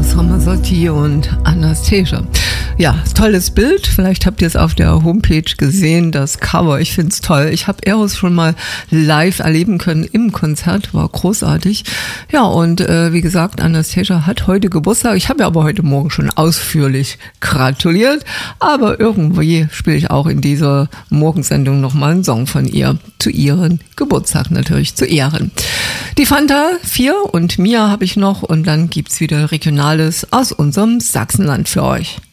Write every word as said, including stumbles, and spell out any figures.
Eros Ramazzotti und Anastasia. Ja, tolles Bild. Vielleicht habt ihr es auf der Homepage gesehen, das Cover. Ich finde es toll. Ich habe Eros schon mal live erleben können im Konzert. War großartig. Ja, und äh, wie gesagt, Anastasia hat heute Geburtstag. Ich habe ja aber heute Morgen schon ausführlich gratuliert. Aber irgendwie spiele ich auch in dieser Morgensendung nochmal einen Song von ihr. Zu ihren Geburtstag natürlich, zu Ehren. Die Fanta vier und Mia habe ich noch. Und dann gibt's wieder Regionales aus unserem Sachsenland für euch.